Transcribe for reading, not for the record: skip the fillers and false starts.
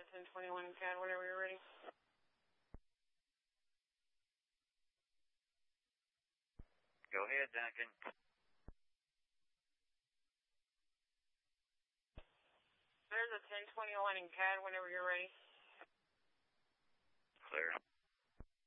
a 1021 CAD whenever you're ready. Go ahead, Duncan. There's a 1021 in CAD whenever you're ready. Clear.